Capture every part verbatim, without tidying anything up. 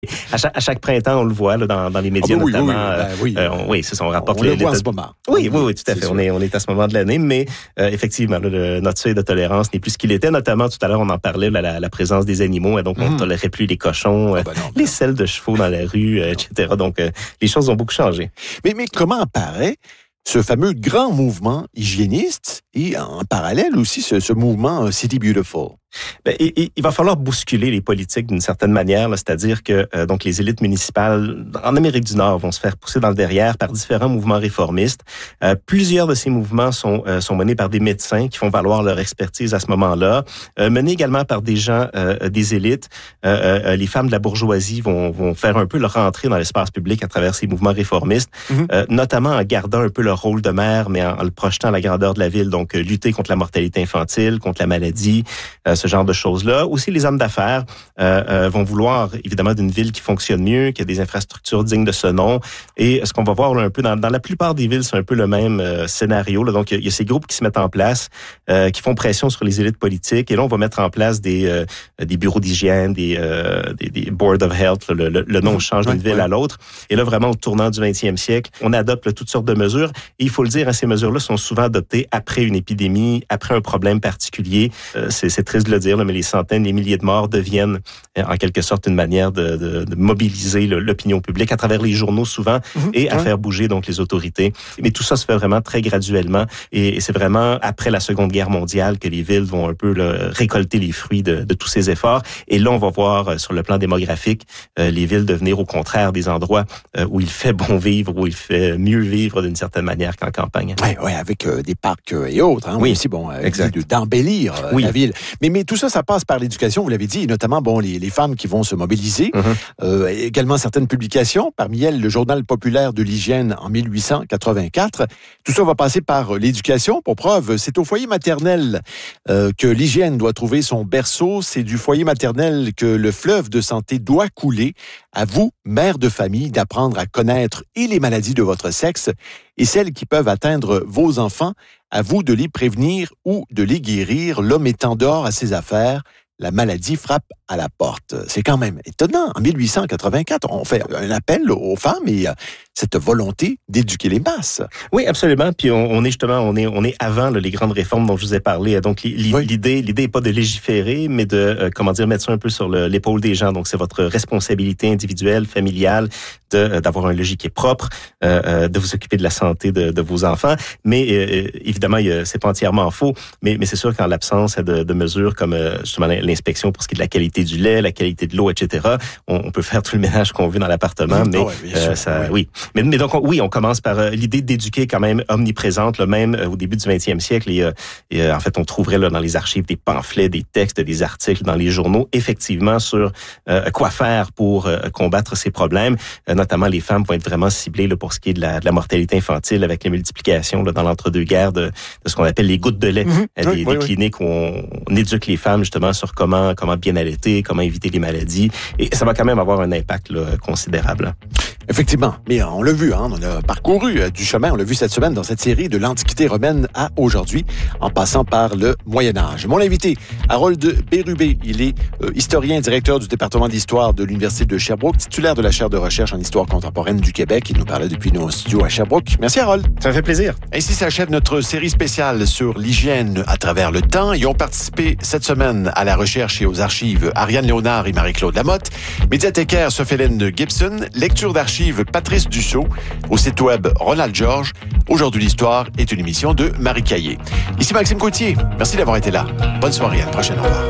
À chaque, à chaque printemps, on le voit là, dans, dans les médias, ah, oui, notamment. Oui, oui, ben, oui. Euh, on, oui, c'est ça, on rapporte on les, le voit les, en ce moment. Oui, oui, oui, tout à c'est fait. Sûr. On est, on est à ce moment de l'année, mais euh, effectivement, là, le, notre seuil de tolérance n'est plus ce qu'il était. Notamment, tout à l'heure, on en parlait, là, la, la présence des animaux. Et donc, on ne mmh. tolérait plus les cochons, ah, ben non, les selles de chevaux dans la rue, euh, et cetera. Donc, euh, les choses ont beaucoup changé. Mais, mais comment apparaît ce fameux grand mouvement hygiéniste et en parallèle aussi ce, ce mouvement uh, City Beautiful? Ben, il, il va falloir bousculer les politiques d'une certaine manière, là, c'est-à-dire que euh, donc les élites municipales en Amérique du Nord vont se faire pousser dans le derrière par différents mouvements réformistes. Euh, plusieurs de ces mouvements sont euh, sont menés par des médecins qui font valoir leur expertise à ce moment-là, euh, menés également par des gens euh, des élites. Euh, euh, les femmes de la bourgeoisie vont vont faire un peu leur entrée dans l'espace public à travers ces mouvements réformistes, mm-hmm. euh, notamment en gardant un peu leur rôle de mère, mais en, en le projetant à la grandeur de la ville. Donc euh, lutter contre la mortalité infantile, contre la maladie. Euh, ce genre de choses-là. Aussi, les hommes d'affaires euh, euh, vont vouloir, évidemment, d'une ville qui fonctionne mieux, qui a des infrastructures dignes de ce nom. Et ce qu'on va voir là, un peu dans, dans la plupart des villes, c'est un peu le même euh, scénario. Là. Donc, il y, y a ces groupes qui se mettent en place, euh, qui font pression sur les élites politiques. Et là, on va mettre en place des, euh, des bureaux d'hygiène, des, euh, des, des board of health. Là, le, le, le nom change d'une ville à l'autre. Et là, vraiment, au tournant du vingtième siècle, on adopte là, toutes sortes de mesures. Et il faut le dire, hein, ces mesures-là sont souvent adoptées après une épidémie, après un problème particulier. Euh, c'est, c'est triste de le dire, là, mais les centaines, les milliers de morts deviennent en quelque sorte une manière de, de, de mobiliser le, l'opinion publique à travers les journaux souvent mmh, et à ouais. faire bouger donc les autorités. Mais tout ça se fait vraiment très graduellement et, et c'est vraiment après la Seconde Guerre mondiale que les villes vont un peu là, récolter les fruits de, de tous ces efforts. Et là, on va voir sur le plan démographique euh, les villes devenir au contraire des endroits euh, où il fait bon vivre, où il fait mieux vivre d'une certaine manière qu'en campagne. Oui, ouais, avec euh, des parcs euh, et autres. Hein, oui, aussi bon, euh, exact. De, d'embellir euh, oui. la ville. Mais, mais tout ça, ça passe par l'éducation, vous l'avez dit, et notamment bon les, les femmes qui vont se mobiliser. Mm-hmm. Euh, également certaines publications, parmi elles le Journal populaire de l'hygiène en mille huit cent quatre-vingt-quatre. Tout ça va passer par l'éducation. Pour preuve, c'est au foyer maternel euh, que l'hygiène doit trouver son berceau. C'est du foyer maternel que le fleuve de santé doit couler. À vous, mère de famille, d'apprendre à connaître et les maladies de votre sexe et celles qui peuvent atteindre vos enfants. À vous de les prévenir ou de les guérir. L'homme étant dehors à ses affaires, la maladie frappe à la porte. C'est quand même étonnant. En mille huit cent quatre-vingt-quatre, on fait un appel aux femmes et euh, cette volonté d'éduquer les masses. Oui, absolument. Puis on, on est justement, on est, on est avant là, les grandes réformes dont je vous ai parlé. Donc l'idée, oui. l'idée, l'idée est pas de légiférer, mais de, euh, comment dire, mettre ça un peu sur le, l'épaule des gens. Donc c'est votre responsabilité individuelle, familiale, de euh, d'avoir un logis qui est propre, euh, de vous occuper de la santé de, de vos enfants. Mais euh, évidemment, il y a, c'est pas entièrement faux. Mais, mais c'est sûr qu'en l'absence de, de mesures comme euh, justement l'inspection pour ce qui est de la qualité du lait, la qualité de l'eau, et cetera. On, on peut faire tout le ménage qu'on veut dans l'appartement, mais ouais, euh, sûr, ça, oui. oui. Mais, mais donc on, oui, on commence par euh, l'idée d'éduquer quand même omniprésente, là, même euh, au début du vingtième siècle. Et, euh, et euh, en fait, on trouverait là dans les archives des pamphlets, des textes, des articles dans les journaux, effectivement sur euh, quoi faire pour euh, combattre ces problèmes. Euh, notamment, les femmes vont être vraiment ciblées là, pour ce qui est de la, de la mortalité infantile avec les multiplications là, dans l'entre-deux-guerres de, de ce qu'on appelle les gouttes de lait, mm-hmm. euh, des, oui, des oui, cliniques oui. où on, on éduque les femmes justement sur comment comment bien allaiter, comment éviter les maladies. Et ça va quand même avoir un impact là, considérable. Effectivement, mais on l'a vu, hein, on a parcouru euh, du chemin, on l'a vu cette semaine dans cette série de l'Antiquité romaine à aujourd'hui, en passant par le Moyen-Âge. Mon invité, Harold Bérubé, il est euh, historien et directeur du département d'histoire de l'Université de Sherbrooke, titulaire de la chaire de recherche en histoire contemporaine du Québec. Il nous parlait depuis nos studios à Sherbrooke. Merci Harold. Ça me fait plaisir. Ainsi s'achève notre série spéciale sur l'hygiène à travers le temps. Ils ont participé cette semaine à la recherche et aux archives Ariane Léonard et Marie-Claude Lamotte, médiathécaire Sophie-Hélène Gibson, lecture d'archives Patrice Dussault, au site web Ronald Georges. Aujourd'hui, l'histoire est une émission de Marie Caillé. Ici Maxime Gauthier. Merci d'avoir été là. Bonne soirée. À la prochaine. Au revoir.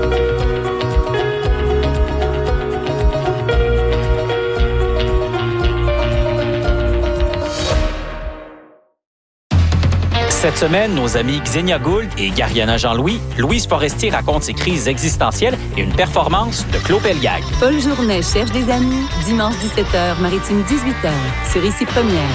Cette semaine, nos amis Xenia Gould et Gariana Jean-Louis, Louise Forestier raconte ses crises existentielles et une performance de Claude Pelgag. Paul Journet cherche des amis, dimanche dix-sept heures, Maritime dix-huit heures, sur Ici Première.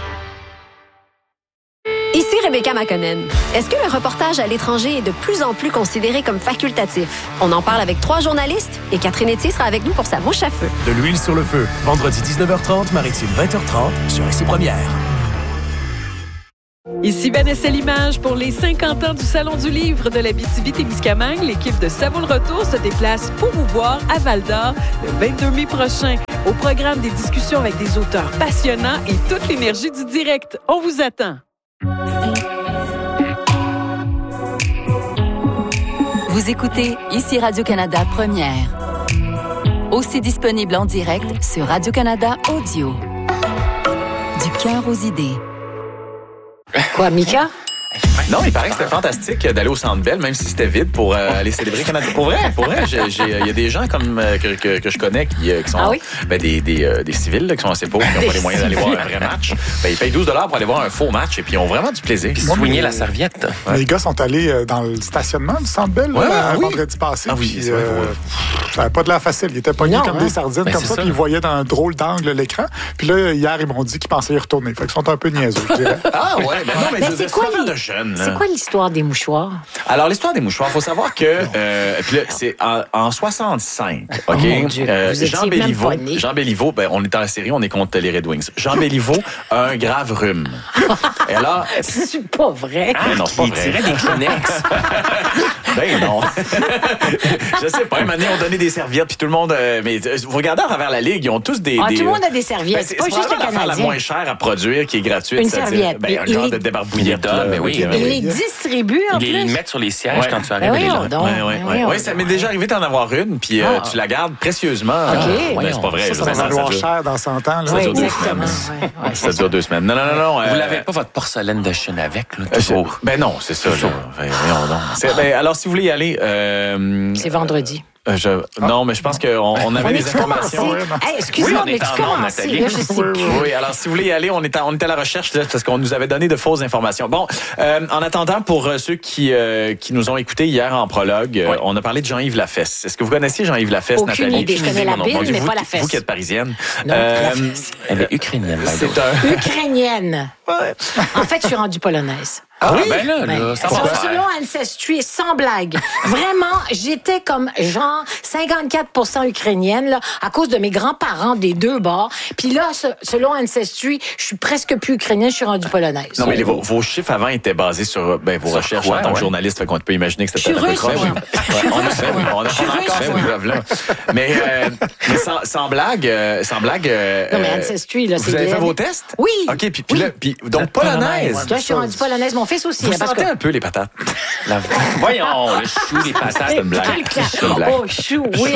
Ici Rebecca McConnell. Est-ce que le reportage à l'étranger est de plus en plus considéré comme facultatif? On en parle avec trois journalistes et Catherine Etier sera avec nous pour sa mouche à feu. De l'huile sur le feu, vendredi dix-neuf heures trente, Maritime vingt heures trente, sur Ici Première. Ici Vanessa Limage pour les cinquante ans du Salon du Livre de l'Abitibi-Témiscamingue. L'équipe de Ça vaut le retour se déplace pour vous voir à Val-d'Or le vingt-deux mai prochain. Au programme, des discussions avec des auteurs passionnants et toute l'énergie du direct. On vous attend. Vous écoutez ici Radio-Canada Première. Aussi disponible en direct sur Radio-Canada Audio. Du cœur aux idées. Quoi, Mika? Non, il paraît que c'était fantastique d'aller au Centre Bell, même si c'était vide, pour euh, aller célébrer Canada. Pour vrai, pour vrai, il y a des gens comme euh, que, que, que je connais qui, euh, qui sont ah oui? ben, des, des, euh, des civils là, qui sont assez pauvres, qui n'ont pas les moyens d'aller voir un vrai match. Ben, ils payent douze dollars pour aller voir un faux match et puis ils ont vraiment du plaisir. Puis soigner la serviette. Ouais. Les gars sont allés dans le stationnement du Centre Bell ouais, là, oui. vendredi passé. Ah oui, puis, c'est vrai, euh, ça n'avait pas de l'air facile. Ils étaient pognés comme hein? des sardines ben, comme ça, ça. Puis ils voyaient dans un drôle d'angle l'écran. Puis là, hier, ils m'ont dit qu'ils pensaient y retourner. Fait qu'ils sont un peu niaiseux, je dirais. Ah ouais, ben non, mais, mais c'est quoi, les... de jeunes. C'est quoi l'histoire des mouchoirs? Alors, l'histoire des mouchoirs, il faut savoir que euh, puis là, c'est en, en soixante-cinq, OK? Oh mon Dieu, euh, vous Jean Béliveau, Jean Béliveau, ben, on est dans la série, on est contre les Red Wings. Jean Béliveau a un grave rhume. Et là, c'est pas vrai. Ah, non, c'est pas il vrai. tirait des Kleenex. Ben non. Je sais pas, un moment donné, on donnait des serviettes, puis tout le monde... Euh, mais vous regardez à travers la Ligue, ils ont tous des... Ah, des tout le monde a des serviettes. Ben, c'est c'est pas juste le Canadien. la moins chère à produire, qui est gratuite. Une serviette. Ben, un il genre les... de débarbouillette. Là, mais oui, il les distribue en plus. Il les met sur les sièges ouais. quand tu arrives ben les gens. Donc, ouais, ouais, ouais. ouais, ça m'est déjà arrivé d'en avoir une, puis euh, ah. tu la gardes précieusement. OK. Euh, ben, c'est pas vrai. Ça, ça va valoir cher dans cent ans. Là. Ça oui, dure deux semaines. Ouais, ouais, ça dure deux semaines. Non, non, non. non Vous euh, l'avez pas votre porcelaine de Chine avec, là, euh, toujours? Ben non, c'est ça. Là. Ben, non. Ben, alors, si vous voulez y aller... Euh, c'est vendredi. Euh, je, non, mais je pense qu'on on avait on des informations. Hey, excusez-moi, oui, mais tu commences. Je sais oui, plus. oui, alors si vous voulez y aller, on est à, on est à la recherche là, parce qu'on nous avait donné de fausses informations. Bon, euh, en attendant, pour euh, ceux qui euh, qui nous ont écoutés hier en prologue, oui. euh, on a parlé de Jean-Yves Lafesse. Est-ce que vous connaissiez Jean-Yves Lafesse, Aucune Nathalie? Idée. Je connais la bille, mais vous, pas la fesse. Vous qui êtes parisienne. Non, euh, elle est ukrainienne. C'est un... Ukrainienne. Ouais. En fait, je suis rendue polonaise. Ah oui, ben là, là, ça va faire. Selon Ancestry, sans blague. Vraiment, j'étais comme genre cinquante-quatre pour cent ukrainienne là, à cause de mes grands-parents des deux bords. Puis là, selon Ancestry, je suis presque plus ukrainienne, je suis rendue polonaise. Non, mais les, vos, vos chiffres avant étaient basés sur ben, vos sur recherches quoi, en tant ouais. que journaliste, fait qu'on peut imaginer que c'était peut-être un peu croche. Ouais, on a fait, oui, on a fait encore ces preuves-là. Mais, euh, mais sans, sans blague, euh, sans blague. Euh, non, mais Ancestry, là, c'est. Vous avez fait vos tests? Oui. OK, puis, puis oui. là, puis donc polonaise. Là, je suis rendue polonaise. Mon fils aussi. Vous parce sentez que... un peu les patates. La... Voyons, le chou, les patates. C'est une blague. C'est une blague. Oh, chou, oui.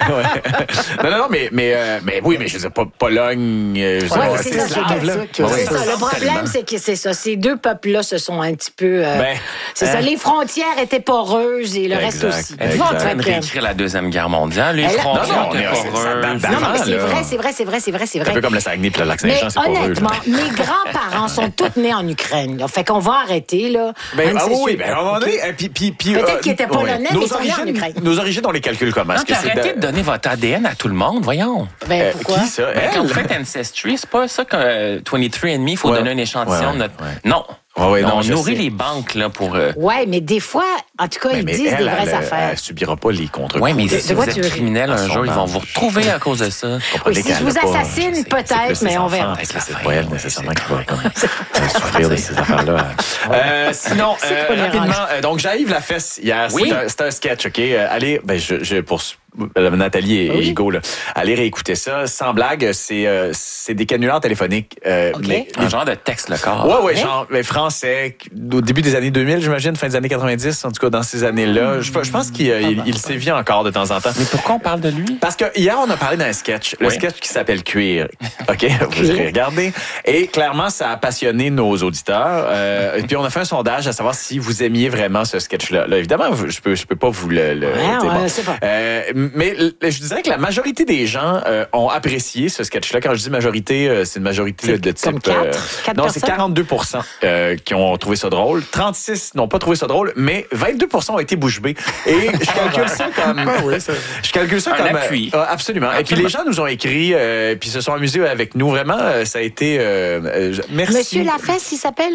ouais. Non, non, non, mais, mais, euh, mais oui, mais je veux dire, pas Pologne. Euh, ouais, c'est, c'est, ça, slave, là. C'est ouais, ça. Le problème, c'est que c'est ça. Ces deux peuples-là se sont un petit peu. Euh, ben, c'est hein? ça. Les frontières étaient poreuses et le exact, reste aussi. Êtes-vous en train de réécrire la Deuxième Guerre mondiale? Les Elle, frontières non, non, étaient poreuses. Non, mais c'est vrai, c'est vrai, c'est vrai, c'est vrai, c'est vrai. Un peu comme le Saguenay puis le lac Saint-Jean, c'est poreux. Honnêtement, mes grands-parents sont tous nés en Ukraine. Fait qu'on va arrêter, là. Ben, ah oui, ben, à un moment donné, puis, puis, puis, peut-être euh, qu'ils étaient polonais, ouais. mais ils sont nés en Ukraine. Nos origines, on les calcule comment? Non, arrêtez de donner votre A D N à tout le monde, voyons. Ben, euh, pourquoi? Qui, ça? Ben, quand vous faites Ancestry, c'est pas ça que euh, vingt-trois and me, il faut ouais. donner un échantillon ouais, de notre... Ouais. Non. Ouais, ouais, non, on nourrit sais. les banques là, pour... Euh... Oui, mais des fois, en tout cas, mais, ils mais disent elle, des vraies elle, affaires. Elle ne subira pas les contre-coups. Oui, mais de, si de vous êtes criminel un jour, ils vont vous retrouver à cause de ça. Oui, si je vous assassine, pas, peut-être, mais on verra. C'est pas elle nécessairement qui va souffrir de ces affaires-là. Euh, sinon, euh, rapidement, euh, donc Jean-Yves Lafesse, hier, oui? c'est un, un sketch, OK? Euh, allez, ben, je, je pour Nathalie et, oui. et Hugo, là, allez réécouter ça. Sans blague, c'est, euh, c'est des canulars téléphoniques. Euh, okay. mais, un genre de texte, le corps. Ouais, ouais, okay. genre mais français, au début des années deux mille, j'imagine, fin des années quatre-vingt-dix, en tout cas dans ces années-là. Mmh. Je, je pense qu'il il, il sévit encore de temps en temps. Mais pourquoi on parle de lui? Parce que hier, on a parlé d'un sketch, le oui. sketch qui s'appelle Cuir. OK? Vous irez regarder. Et clairement, ça a passionné nos auditeurs. Euh, et puis, on a fait un sondage à savoir si vous aimiez vraiment ce sketch-là. Là, évidemment, je peux, je peux pas vous le... le ouais, ouais, bon. c'est pas. Euh, mais je dirais que la majorité des gens euh, ont apprécié ce sketch-là. Quand je dis majorité, euh, c'est une majorité c'est de type... Comme quatre, euh, quatre non, personnes? C'est quarante-deux pour cent euh, qui ont trouvé ça drôle. trente-six n'ont pas trouvé ça drôle, mais vingt-deux pour cent ont été bouche bée. Et je calcule ça comme... oui, je calcule ça un comme... appui. Euh, absolument. Et puis les gens nous ont écrit, euh, puis se sont amusés avec nous. Vraiment, euh, ça a été... Euh, euh, merci. Monsieur Lafesse, il s'appelle?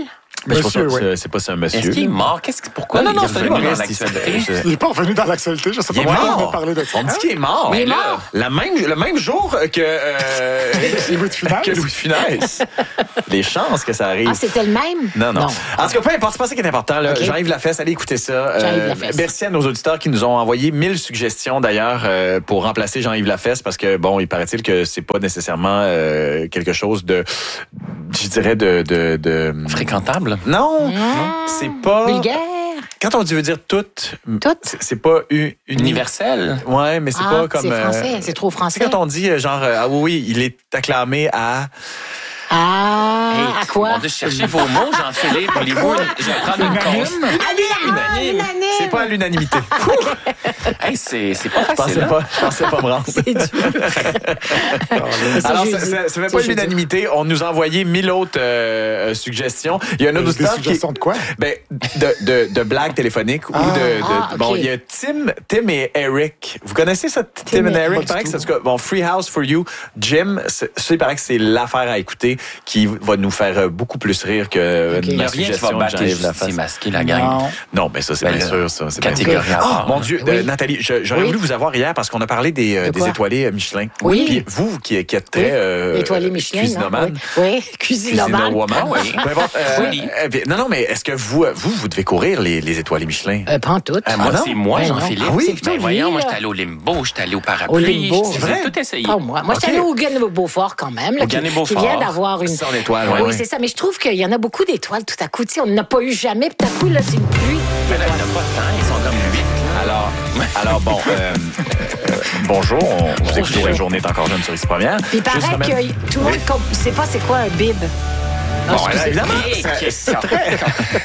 Mais monsieur, je oui. C'est pas ça, un monsieur. Est-ce qu'il est mort? Qu'est-ce que, pourquoi non, non, il est c'est revenu dans humoriste, l'actualité? Il n'est pas revenu dans l'actualité. Je sais pas pourquoi on va parler de ça. On dit qu'il est mort. Il est là, mort. La même, le même jour que, euh, Louis de Funès. que Louis de Funès. Les chances que ça arrive. Ah, c'était le même? Non, non. En tout cas, peu importe, c'est pas ça qui est important. Là. Okay. Jean-Yves Lafesse, allez écouter ça. Jean-Yves Lafesse. Merci à nos auditeurs qui nous ont envoyé mille suggestions, d'ailleurs, euh, pour remplacer Jean-Yves Lafesse, parce que, bon, il paraît-il que c'est pas nécessairement euh, quelque chose de, je dirais, de... de, de... Fréquentable? Non, Mmh. c'est pas... Vulgaire? Quand on dit veut dire tout, Tout? c'est, c'est pas u- uni- Universel? Ouais, mais c'est Ah, pas comme... c'est français, euh, c'est trop français. Tu sais, quand on dit, euh, genre, euh, ah oui, oui, il est acclamé à... Ah, Hey, à quoi? On doit chercher vos mots, Jean-Philippe. Voulez-vous une- je vais prendre une cause. Unanime! Unanime! C'est pas à l'unanimité. Hey, c'est, c'est pas Je pensais facile. hein? pas, je pensais pas me rendre. C'est dur. Alors, ça, jeudi. ça, ça fait C'est pas jeudi. l'unanimité. On nous a envoyé mille autres euh, suggestions. Il y a un Des auditeur qui... suggestions de quoi? Ben, de, de, de blagues téléphoniques ou de... de Ah, ok. Bon, il y a Tim, Tim et Eric. Vous connaissez ça, Tim, Tim et et- Eric? pas Il paraît du que c'est, en tout cas, bon, Free House for You. Jim, c'est, ça, il paraît que c'est l'affaire à écouter qui va nous faire euh, beaucoup plus rire que Ok. Il n'y ma a rien qui suggestion va de battre les Jean-Yves Lafesse. justiciers masqués, la gang. Non. Non, mais ça, c'est Ben, bien sûr, ça. C'est bien catégorie sûr. à Ah, part. mon Dieu, Oui. euh, Nathalie, je- j'aurais Oui. voulu vous avoir hier parce qu'on a parlé des, euh, De des quoi? étoilés euh, Michelin. Oui. Puis vous, qui, qui êtes très euh, Étoilé Michelin, non? cuisinomane. Oui, oui. cuisinomane. Cuisinowoman. Oui. Peu importe, euh, Oui. euh, bien, non, non, mais est-ce que vous, vous, vous devez courir les, les étoilés Michelin? Euh, pas en tout. Ah, moi, Ah non? c'est moi, Ben non. Jean-Philippe. Ah oui? C'est plutôt Ben voyons, lui, moi, là. j'étais allé au Limbo, j'étais allé au Au parapluie. Limbo. J'ai C'est vrai? tout essayé. Pas moi. Moi, je suis Ok. allée au Gagné Beaufort quand même. Là, Au qui, Gagné qui Beaufort. vient d'avoir une. Sans étoile, oui, ouais, ouais. c'est ça. Mais je trouve qu'il y en a beaucoup d'étoiles tout à coup. Tu sais, on n'en a pas eu jamais. Puis tout à coup, là, c'est une pluie. Mais là, il n'y en a pas de temps, ils sont comme huit. Alors, alors bon, euh, euh, bonjour, on, vous écoutez La journée est encore jeune sur X Première. Puis il paraît Juste que remettre- tout le monde ne sait pas c'est quoi un bib. Bon, Ah, alors, évidemment, Hey, c'est- question. c'est très...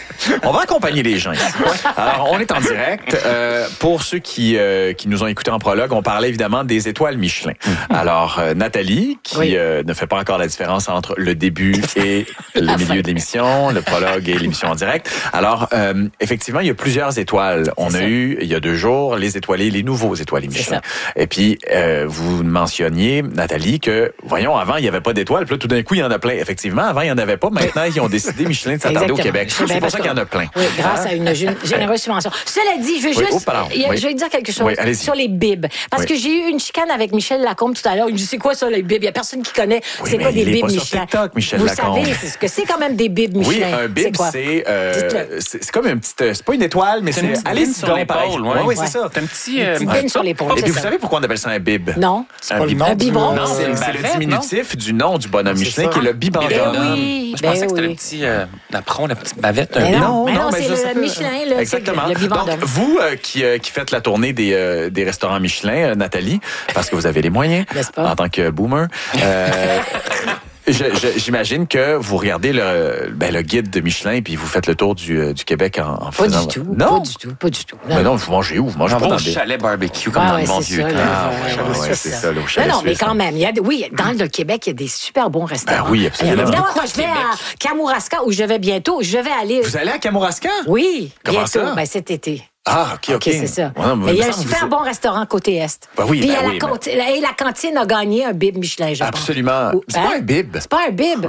On va accompagner les gens ici. Alors, on est en direct. Euh, pour ceux qui, euh, qui nous ont écoutés en prologue, on parlait évidemment des étoiles Michelin. Alors, euh, Nathalie, qui Oui. euh, ne fait pas encore la différence entre le début et le La milieu fin. de l'émission, le prologue et l'émission en direct. Alors, euh, effectivement, il y a plusieurs étoiles. On C'est a ça. eu, il y a deux jours, les étoilés, les nouveaux étoilés C'est Michelin. Et puis, euh, vous mentionniez, Nathalie, que, voyons, avant, il n'y avait pas d'étoiles. Puis là, tout d'un coup, il y en a plein. Effectivement, avant, il n'y en avait pas. Maintenant, ils ont décidé, Michelin, de s'attarder au Exactement. Québec. Je sais bien, C'est pour parce ça qu'il y en a plein. Oui, grâce à une gé- généreuse subvention. Cela dit, je veux Oui, juste. oh, pardon. il y a- Oui. Je vais dire quelque chose Oui, allez-y. sur les bibs. Parce Oui. que j'ai eu une chicane avec Michel Lacombe tout à l'heure. Il me dit c'est quoi ça, les bibs? Il n'y a personne qui connaît. Oui, c'est mais quoi des il est bibs pas sur Michelin? TikTok, Michel Vous Lacombe. savez, c'est ce que c'est quand même des bibs Oui, Michelin. un bib, C'est quoi? c'est, euh, Dites-le. c'est c'est comme une petite, euh, c'est pas une étoile, mais C'est c'est, une petite allez bine sur l'épaule, ouais. Oui, oui, Ouais. c'est ça. C'est un petit... Une euh, petite bine sur l'épaule, Et c'est puis, vous ça. savez pourquoi on appelle ça un bib? Non. C'est pas le bib- nom Un du- biberon? Non, C'est une c'est le bavette, diminutif du nom du bonhomme C'est Michelin, ça. qui est le bibendum. Ben oui. Je pensais Ben que c'était oui. le petit euh, napperon, la petite bavette. Un Mais bib. non, mais non, mais c'est je sais le pas. Michelin, le, Exactement. c'est le bibendum. Donc, vous euh, qui, euh, qui faites la tournée des, euh, des restaurants Michelin, euh, Nathalie, parce que vous avez les moyens, N'est-ce pas? en tant que boomer, euh, je- je- j'imagine que vous regardez le, ben, le guide de Michelin puis vous faites le tour du, euh, du Québec en, en Pas faisant... du tout. Non? Pas du tout. Pas du tout. Mais non, vous mangez où? Vous mangez On pas va dans au des... chalet barbecue, comme Ah dans ouais, le bon c'est vieux ça, temps. là, Ah, ouais, ouais, ouais, ouais, c'est c'est ça. ça, là, au Non, chalet non, mais suisse, quand hein. même, il y a, de- oui, dans le Québec, il y a des super bons restaurants. Ben oui, absolument. Évidemment, quand je vais à Kamouraska, où je vais bientôt, je vais aller... Vous allez à Kamouraska? Oui, Comment bientôt, ça? ben, cet été. Ah, OK, OK. OK, c'est ça. Ouais, non, mais il y a me un semble que super vous- bon restaurant côté Est. Ben oui, Puis il y a ben la, oui, cante- la- et la cantine a gagné un bib Michelin, je pense. Absolument. Ou- C'est hein? pas un bib. C'est pas un bib.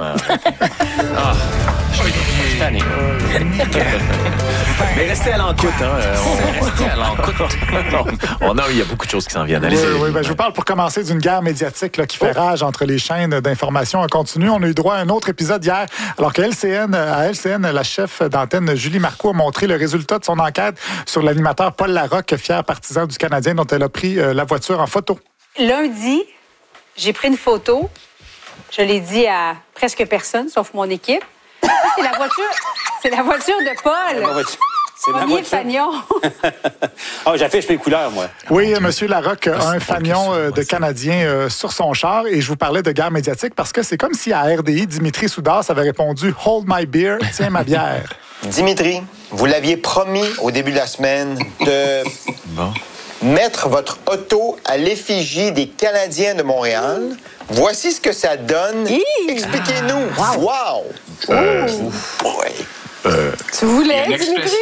Ah, je suis tanné. Mais restez à l'encoute. Hein. euh, on- Restez à l'encoute. on a, il y a beaucoup de choses qui s'en viennent. Oui, Allez-y. oui, ben, je vous parle pour commencer d'une guerre médiatique là, qui fait rage entre les chaînes d'information en continu. On a eu droit à un autre épisode hier, alors que L C N, à L C N, la chef d'antenne Julie Marcoux a montré le résultat de son enquête sur l'animateur Paul Larocque, fier partisan du Canadien, dont elle a pris euh, la voiture en photo. Lundi, j'ai pris une photo. Je l'ai dit à presque personne, sauf mon équipe. Ça, c'est la voiture, c'est la voiture de Paul. C'est ma Premier voiture. fanion. Ah, j'affiche mes couleurs, moi. Oui, M. Larocque a un fanion euh, de Canadien euh, sur son char et je vous parlais de guerre médiatique parce que c'est comme si à R D I, Dimitri Soudas avait répondu « Hold my beer, tiens ma bière ». Dimitri, vous l'aviez promis au début de la semaine de Bon. mettre votre auto à l'effigie des Canadiens de Montréal. Voici ce que ça donne. Expliquez-nous. Wow! Tu voulais, Il y a une Dimitri? expression-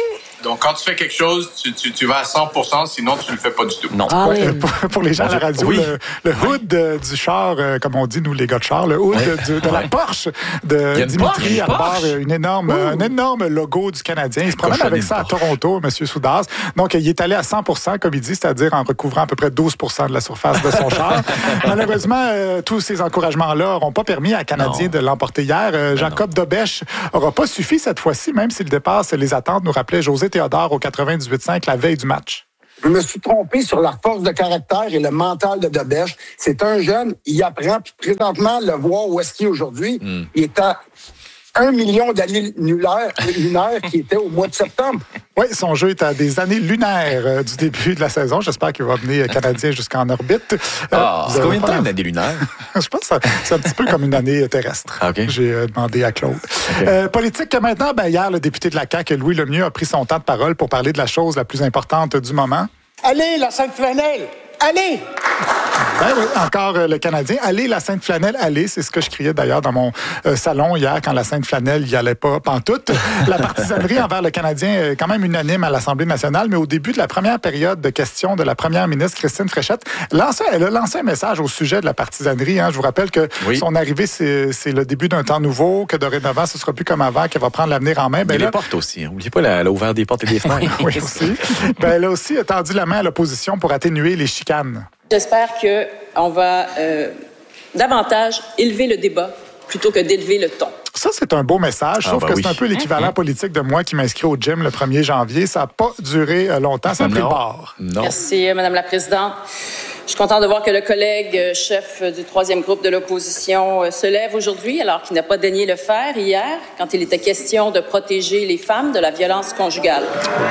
Donc, quand tu fais quelque chose, tu, tu, tu vas à cent pour cent, sinon tu ne le fais pas du tout. Non. Ah, ouais, pour, pour les gens à la radio, oui. le, le hood oui. du char, euh, comme on dit, nous, les gars de char, le hood oui. de, de la Porsche de Dimitri arbore une énorme, un énorme logo du Canadien. Il se promène avec ça à Toronto, M. Soudas. Donc, il est allé à cent pour cent, comme il dit, c'est-à-dire en recouvrant à peu près douze pour cent de la surface de son char. Malheureusement, euh, tous ces encouragements-là n'auront pas permis à Canadien non. de l'emporter hier. Euh, Jacob non. Dobèche n'aura pas suffi cette fois-ci, même s'il dépasse les attentes, nous rappelait José Théodore au quatre-vingt-dix-huit cinq la veille du match. Je me suis trompé sur la force de caractère et le mental de Dobèche. C'est un jeune, il apprend, puis présentement, le voir où est-ce qu'il est aujourd'hui, mm. il est à un million d'années lunaires, lunaires qui était au mois de septembre. Oui, son jeu est à des années lunaires euh, du début de la saison. J'espère qu'il va venir Canadien jusqu'en orbite. Ah, euh, c'est combien de temps une année lunaire? Je pense que c'est un petit peu comme une année terrestre. Okay. J'ai euh, demandé à Claude. Okay. Euh, politique maintenant, ben, hier, le député de la C A Q, Louis Lemieux, a pris son temps de parole pour parler de la chose la plus importante du moment. Allez, la Sainte-Flanelle! Allez! Ben oui, encore euh, le Canadien. Allez, la Sainte-Flanelle, allez. C'est ce que je criais d'ailleurs dans mon euh, salon hier quand la Sainte-Flanelle n'y allait pas pantoute. La partisanerie envers le Canadien est quand même unanime à l'Assemblée nationale, mais au début de la première période de questions de la première ministre Christine Fréchette, lancé, elle a lancé un message au sujet de la partisanerie. Hein. Je vous rappelle que oui. son arrivée, c'est, c'est le début d'un temps nouveau, que dorénavant, ce ne sera plus comme avant, qu'elle va prendre l'avenir en main. Ben Il y a là, les portes aussi. N'oubliez pas, elle a ouvert des portes et des fenêtres. Oui, aussi. Ben, elle a aussi tendu la main à l'opposition pour atténuer les chicanes. J'espère qu'on va euh, davantage élever le débat plutôt que d'élever le ton. Ça, c'est un beau message, sauf ah, ben que oui. c'est un peu l'équivalent politique de moi qui m'inscris au gym le premier janvier. Ça n'a pas duré longtemps, ça a pris le bord. Non. Merci, Mme la Présidente. Je suis contente de voir que le collègue chef du troisième groupe de l'opposition se lève aujourd'hui, alors qu'il n'a pas daigné le faire hier, quand il était question de protéger les femmes de la violence conjugale.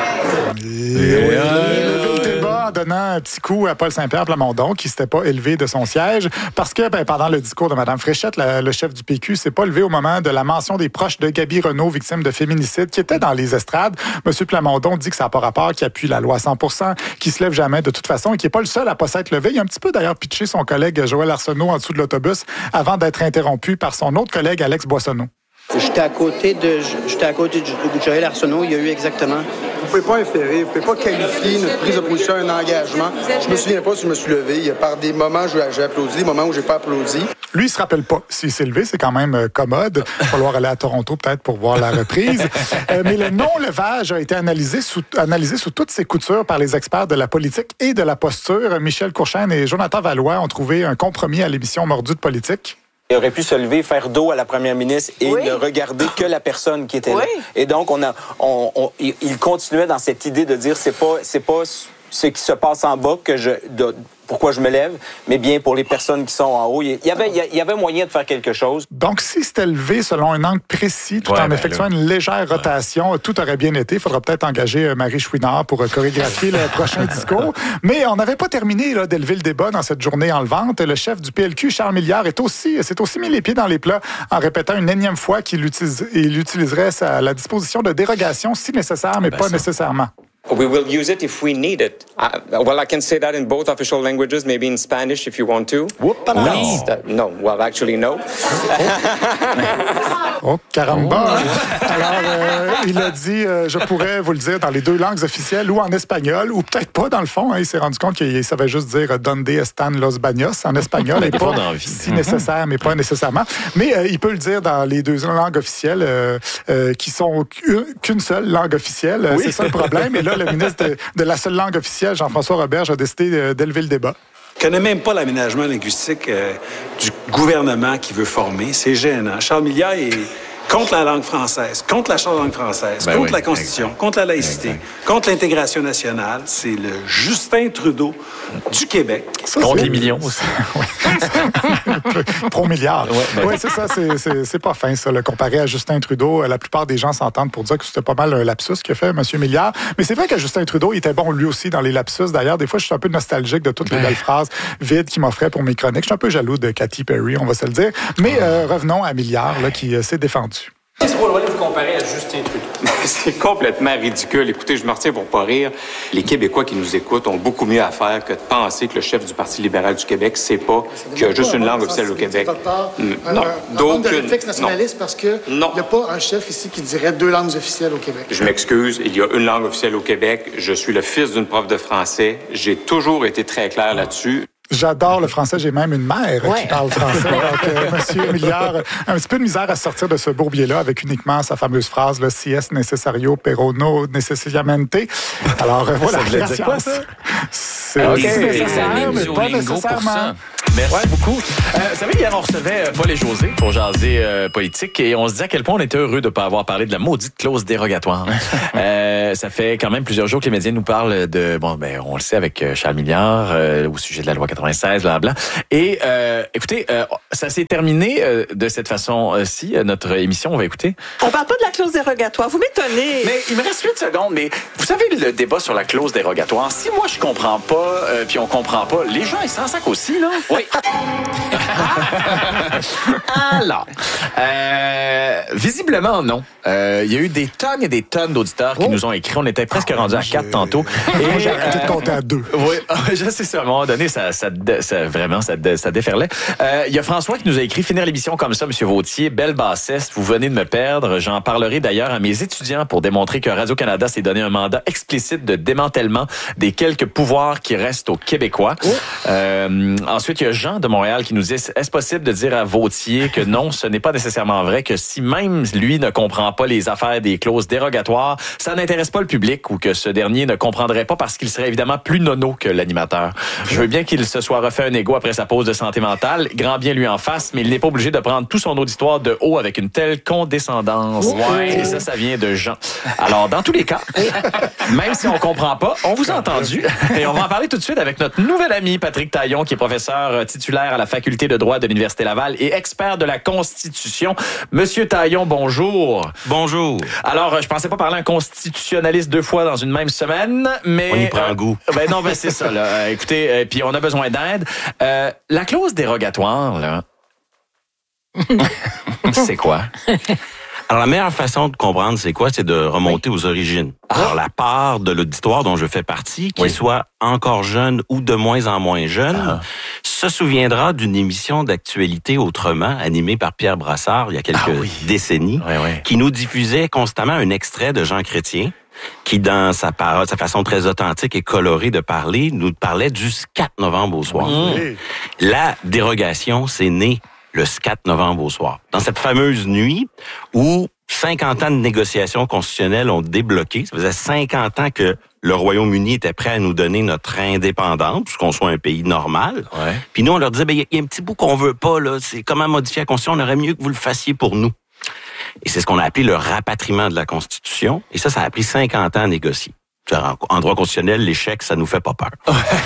Et en donnant un petit coup à Paul Saint-Pierre Plamondon, qui ne s'était pas élevé de son siège, parce que ben, pendant le discours de Mme Fréchette, la, le chef du P Q s'est pas levé au moment de la mention des proches de Gaby Renaud, victime de féminicide, qui était dans les estrades. M. Plamondon dit que ça n'a pas rapport, qu'il appuie la loi à cent pour cent, qu'il se lève jamais de toute façon et qu'il n'est pas le seul à pas s'être levé. Il a un petit peu d'ailleurs pitché son collègue Joël Arsenault en dessous de l'autobus avant d'être interrompu par son autre collègue Alex Boissonneau. J'étais à côté de, j'étais à côté de Joël Arsenault. Il y a eu exactement. Vous ne pouvez pas inférer, vous ne pouvez pas qualifier notre prise de position à un engagement. Je me souviens pas si je me suis levé. Il y a par des moments où j'ai applaudi, des moments où j'ai pas applaudi. Lui, il se rappelle pas s'il s'est levé. C'est quand même commode. Il va falloir aller à Toronto peut-être pour voir la reprise. euh, mais le non-levage a été analysé sous, analysé sous toutes ses coutures par les experts de la politique et de la posture. Michel Courchaine et Jonathan Vallois ont trouvé un compromis à l'émission Mordu de politique. Il aurait pu se lever, faire dos à la première ministre et oui. ne regarder que la personne qui était oui. là. Et donc, on a, on, on, il continuait dans cette idée de dire c'est pas, c'est pas ce qui se passe en bas que je, de, pourquoi je me lève, mais bien pour les personnes qui sont en haut. Il y avait, il y avait moyen de faire quelque chose. Donc, si c'était levé selon un angle précis, tout ouais, en ben effectuant là. une légère rotation, ouais. tout aurait bien été. Il faudra peut-être engager Marie Chouinard pour chorégraphier le prochain discours. Mais on n'avait pas terminé là, d'élever le débat dans cette journée enlevante. Le chef du P L Q, Charles Milliard, est aussi, s'est aussi mis les pieds dans les plats en répétant une énième fois qu'il utilise, il utiliserait sa, la disposition de dérogation si nécessaire, mais ben pas ça. nécessairement. We will use it if we need it. Uh, well, I can say that in both official languages, maybe in Spanish if you want to. Whoop-a-la. No. That, no, well, actually, no. Oh, caramba! Alors, euh, il a dit, euh, je pourrais vous le dire dans les deux langues officielles ou en espagnol, ou peut-être pas dans le fond. Hein, il s'est rendu compte qu'il savait juste dire Donde están los baños en espagnol, et pas si nécessaire, mais pas nécessairement. Mais euh, il peut le dire dans les deux langues officielles, euh, euh, qui sont qu'une seule langue officielle. Oui. C'est ça le problème. Et là, le ministre de, de la seule langue officielle, Jean-François Roberge, a décidé d'élever le débat. Je ne connais même pas l'aménagement linguistique euh, du gouvernement qui veut former. C'est gênant. Charles Milliard est contre la langue française, contre la Charte de langue française, ben contre oui, la Constitution, exact. contre la laïcité, exact. contre l'intégration nationale. C'est le Justin Trudeau du Québec. Ça, contre les millions aussi. Pro-milliard. Oui, ben... ouais, c'est ça. C'est, c'est, c'est pas fin, ça, le comparé à Justin Trudeau. La plupart des gens s'entendent pour dire que c'était pas mal un lapsus qu'a fait M. Milliard. Mais c'est vrai que Justin Trudeau, il était bon lui aussi dans les lapsus. D'ailleurs, des fois, je suis un peu nostalgique de toutes les belles phrases vides qu'il m'offrait pour mes chroniques. Je suis un peu jaloux de Katy Perry, on va se le dire. Mais euh, revenons à Milliard, là, qui euh, s'est défendu. C'est trop loin de vous comparer à Justin Trudeau. C'est complètement ridicule. Écoutez, je me retiens pour pas rire. Les Québécois qui nous écoutent ont beaucoup mieux à faire que de penser que le chef du Parti libéral du Québec ne sait pas qu'il y a juste une langue officielle au Québec. Non, d'aucune. Un réflexe nationaliste parce qu'il n'y a pas un chef ici qui dirait deux langues officielles au Québec. Je m'excuse, il y a une langue officielle au Québec. Je suis le fils d'une prof de français. J'ai toujours été très clair là-dessus. J'adore le français. J'ai même une mère ouais. qui parle français. Donc, euh, Monsieur Milliard, un petit peu de misère à sortir de ce bourbier-là avec uniquement sa fameuse phrase, le si es necessario, pero no necessariamente. Alors, euh, voilà. Ça voulait dire quoi, ça? C'est okay. nécessaire, mais pas nécessairement. Merci ouais. beaucoup. Euh, vous savez, hier, on recevait euh, Paul et José pour jaser euh, politique et on se disait à quel point on était heureux de ne pas avoir parlé de la maudite clause dérogatoire. euh, ça fait quand même plusieurs jours que les médias nous parlent de, bon, ben, on le sait avec Charles Milliard, euh, au sujet de la loi quatre-vingt-seize, blablabla. Et euh, écoutez, euh, ça s'est terminé euh, de cette façon-ci, euh, notre émission, on va écouter. On parle pas de la clause dérogatoire, vous m'étonnez. Mais il me reste huit secondes, mais vous savez, le débat sur la clause dérogatoire, si moi je comprends pas, euh, puis on comprend pas, les gens, ils s'en sacent aussi, non? Oui. Alors, euh, visiblement, non. Il euh, y a eu des tonnes et des tonnes d'auditeurs qui oh. nous ont écrit. On était presque ah, rendus à quatre tantôt. Et j'ai arrêté de compter à deux. Oui, je sais ça. À un moment donné, ça, ça, ça vraiment, ça, ça déferlait. Il euh, y a François qui nous a écrit « Finir l'émission comme ça, Monsieur Vautier, belle bassesse, vous venez de me perdre. J'en parlerai d'ailleurs à mes étudiants pour démontrer que Radio-Canada s'est donné un mandat explicite de démantèlement des quelques pouvoirs qui restent aux Québécois. Oh. Euh, ensuite, il y a Jean de Montréal qui nous dit « Est-ce possible de dire à Vautier que non, ce n'est pas nécessairement vrai, que si même lui ne comprend pas les affaires des clauses dérogatoires, ça n'intéresse pas le public ou que ce dernier ne comprendrait pas parce qu'il serait évidemment plus nono que l'animateur. Je veux bien qu'il se soit refait un égo après sa pause de santé mentale, grand bien lui en face, mais il n'est pas obligé de prendre tout son auditoire de haut avec une telle condescendance. Ouais. Et ça, ça vient de Jean. Alors, dans tous les cas, même si on comprend pas, on vous a entendu. Et on va en parler tout de suite avec notre nouvel ami Patrick Taillon, qui est professeur titulaire à la Faculté de droit de l'Université Laval et expert de la Constitution. Monsieur Taillon, bonjour. Bonjour. Alors, je pensais pas parler un constitutionnaliste deux fois dans une même semaine, mais... On y prend euh, goût. Ben non, ben c'est ça, là. Euh, écoutez, euh, puis on a besoin d'aide. Euh, la clause dérogatoire, là, c'est quoi? Alors, la meilleure façon de comprendre c'est quoi, c'est de remonter oui. aux origines. Alors, la part de l'auditoire dont je fais partie, qu'il oui. soit encore jeune ou de moins en moins jeune, ah. se souviendra d'une émission d'actualité autrement, animée par Pierre Brassard il y a quelques ah oui. décennies, oui, oui. qui nous diffusait constamment un extrait de Jean Chrétien, qui, dans sa parole, sa façon très authentique et colorée de parler, nous parlait du quatre novembre au soir. Mmh. La dérogation, c'est né le quatre novembre au soir. Dans cette fameuse nuit où cinquante ans de négociations constitutionnelles ont débloqué, ça faisait cinquante ans que le Royaume-Uni était prêt à nous donner notre indépendance, puisqu'on soit un pays normal. Ouais. Puis nous, on leur disait, ben, il y a un petit bout qu'on veut pas, là, c'est comment modifier la Constitution, on aurait mieux que vous le fassiez pour nous. Et c'est ce qu'on a appelé le rapatriement de la Constitution. Et ça, ça a pris cinquante ans à négocier. En droit constitutionnel, l'échec, ça nous fait pas peur.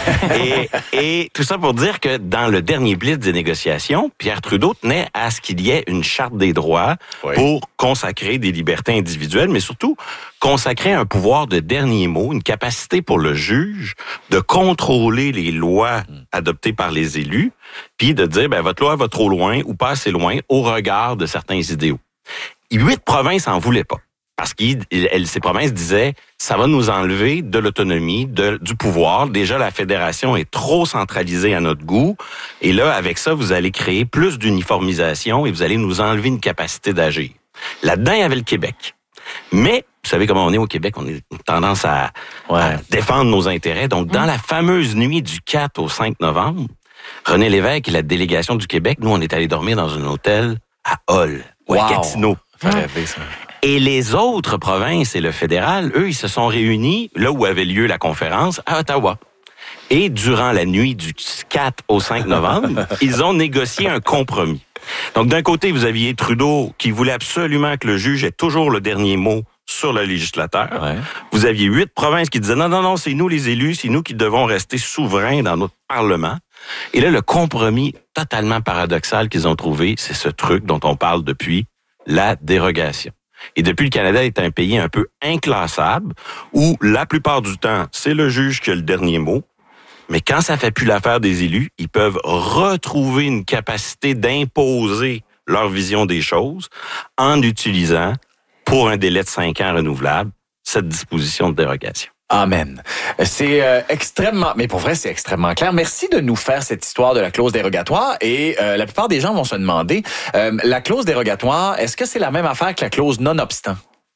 et, et tout ça pour dire que dans le dernier blitz des négociations, Pierre Trudeau tenait à ce qu'il y ait une charte des droits oui. pour consacrer des libertés individuelles, mais surtout consacrer un pouvoir de dernier mot, une capacité pour le juge de contrôler les lois adoptées par les élus, puis de dire, ben, votre loi va trop loin ou pas assez loin au regard de certains idéaux. Huit provinces en voulaient pas. Parce que ces provinces disaient, ça va nous enlever de l'autonomie, de, du pouvoir. Déjà, la fédération est trop centralisée à notre goût. Et là, avec ça, vous allez créer plus d'uniformisation et vous allez nous enlever une capacité d'agir. Là-dedans, il y avait le Québec. Mais, vous savez comment on est au Québec, on a tendance à, ouais. à défendre nos intérêts. Donc, dans mmh. la fameuse nuit du quatre au cinq novembre, René Lévesque et la délégation du Québec, nous, on est allés dormir dans un hôtel à Hull, ou wow. à Gatineau. Fait rêver, ça. Et les autres provinces et le fédéral, eux, ils se sont réunis là où avait lieu la conférence, à Ottawa. Et durant la nuit du quatre au cinq novembre, ils ont négocié un compromis. Donc, d'un côté, vous aviez Trudeau qui voulait absolument que le juge ait toujours le dernier mot sur le législateur. Ouais. Vous aviez huit provinces qui disaient non, non, non, c'est nous les élus, c'est nous qui devons rester souverains dans notre Parlement. Et là, le compromis totalement paradoxal qu'ils ont trouvé, c'est ce truc dont on parle depuis, la dérogation. Et depuis, le Canada est un pays un peu inclassable, où la plupart du temps, c'est le juge qui a le dernier mot. Mais quand ça fait plus l'affaire des élus, ils peuvent retrouver une capacité d'imposer leur vision des choses en utilisant, pour un délai de cinq ans renouvelable, cette disposition de dérogation. Amen. C'est euh, extrêmement, mais pour vrai, c'est extrêmement clair. Merci de nous faire cette histoire de la clause dérogatoire. Et euh, la plupart des gens vont se demander, euh, la clause dérogatoire, est-ce que c'est la même affaire que la clause non-obstant?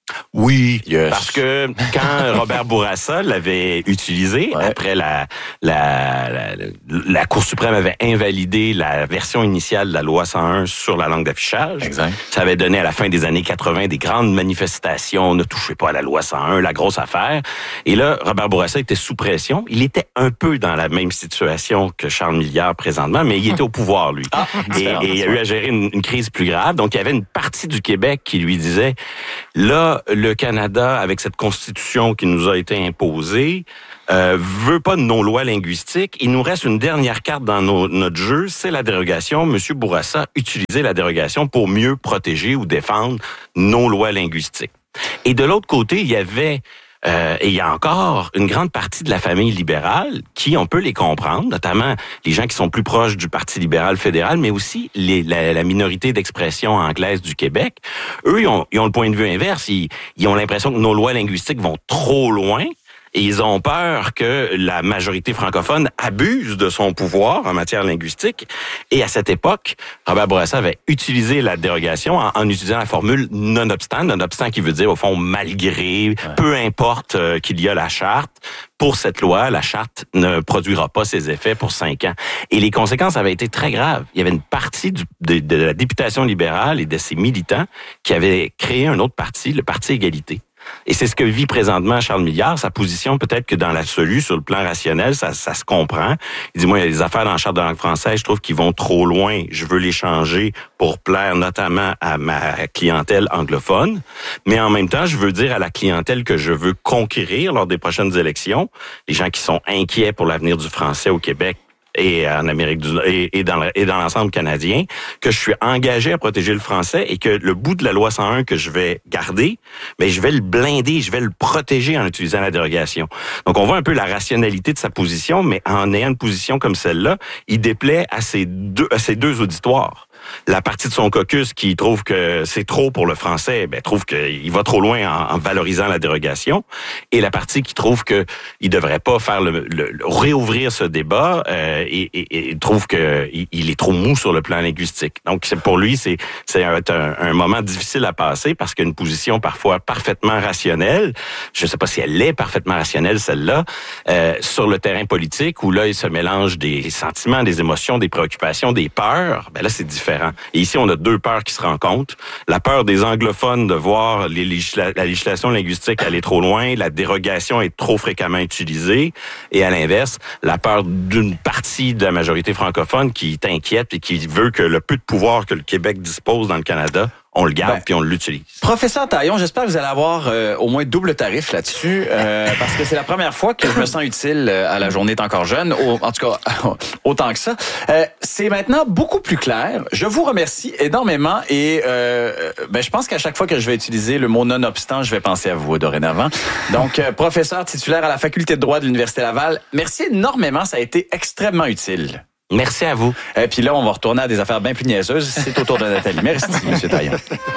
Oui, yes. Parce que quand Robert Bourassa l'avait utilisé, ouais. après la, la, la, la Cour suprême avait invalidé la version initiale de la loi cent un sur la langue d'affichage. Exact. Ça avait donné à la fin des années quatre-vingt des grandes manifestations, ne touchez pas à la loi cent un, la grosse affaire. Et là, Robert Bourassa était sous pression. Il était un peu dans la même situation que Charles Milliard présentement, mais il était au pouvoir, lui. Ah, et, et il a eu à gérer une, une crise plus grave. Donc, il y avait une partie du Québec qui lui disait, là, le Canada, avec cette constitution qui nous a été imposée, euh, veut pas de nos lois linguistiques. Il nous reste une dernière carte dans nos, notre jeu, c'est la dérogation. Monsieur Bourassa utilisait la dérogation pour mieux protéger ou défendre nos lois linguistiques. Et de l'autre côté, il y avait Euh, et il y a encore une grande partie de la famille libérale qui, on peut les comprendre, notamment les gens qui sont plus proches du Parti libéral fédéral, mais aussi les, la, la minorité d'expression anglaise du Québec. Eux, ils ont, ils ont le point de vue inverse. Ils, ils ont l'impression que nos lois linguistiques vont trop loin. Et ils ont peur que la majorité francophone abuse de son pouvoir en matière linguistique. Et à cette époque, Robert Bourassa avait utilisé la dérogation en, en utilisant la formule nonobstant, nonobstant qui veut dire au fond malgré, ouais. peu importe euh, qu'il y a la charte. Pour cette loi, la charte ne produira pas ses effets pour cinq ans. Et les conséquences avaient été très graves. Il y avait une partie du, de, de la députation libérale et de ses militants qui avaient créé un autre parti, le Parti Égalité. Et c'est ce que vit présentement Charles Milliard. Sa position, peut-être que dans l'absolu, sur le plan rationnel, ça, ça se comprend. Il dit, moi, il y a des affaires dans la Charte de la langue française, je trouve qu'ils vont trop loin. Je veux les changer pour plaire notamment à ma clientèle anglophone. Mais en même temps, je veux dire à la clientèle que je veux conquérir lors des prochaines élections, les gens qui sont inquiets pour l'avenir du français au Québec, et en Amérique du Nord et, et dans et dans l'ensemble canadien, que je suis engagé à protéger le français et que le bout de la loi cent un que je vais garder, mais je vais le blinder, je vais le protéger en utilisant la dérogation. Donc on voit un peu la rationalité de sa position, mais en ayant une position comme celle-là, il déplaît à ces deux à ces deux auditoires. La partie de son caucus qui trouve que c'est trop pour le français, ben trouve qu'il va trop loin en, en valorisant la dérogation, et la partie qui trouve que il devrait pas faire le, le, le réouvrir ce débat euh, et, et, et trouve que il, il est trop mou sur le plan linguistique. Donc c'est pour lui c'est c'est un, un, un moment difficile à passer parce qu'une position parfois parfaitement rationnelle, je sais pas si elle est parfaitement rationnelle celle-là, euh, sur le terrain politique où là il se mélange des sentiments, des émotions, des préoccupations, des peurs. Ben là c'est différent. Et ici, on a deux peurs qui se rencontrent. La peur des anglophones de voir les législa- la législation linguistique aller trop loin, la dérogation est trop fréquemment utilisée. Et à l'inverse, la peur d'une partie de la majorité francophone qui t'inquiète et qui veut que le peu de pouvoir que le Québec dispose dans le Canada, on le garde ben, puis on l'utilise. Professeur Taillon, j'espère que vous allez avoir euh, au moins double tarif là-dessus, euh, parce que c'est la première fois que je me sens utile euh, à la journée est encore jeune, au, en tout cas autant que ça. Euh, c'est maintenant beaucoup plus clair. Je vous remercie énormément et euh, ben, je pense qu'à chaque fois que je vais utiliser le mot nonobstant, je vais penser à vous dorénavant. Donc, euh, professeur titulaire à la Faculté de droit de l'Université Laval, merci énormément, ça a été extrêmement utile. Merci à vous. Et puis là, on va retourner à des affaires bien plus niaiseuses. C'est au tour de Nathalie. Merci, M. Taillon.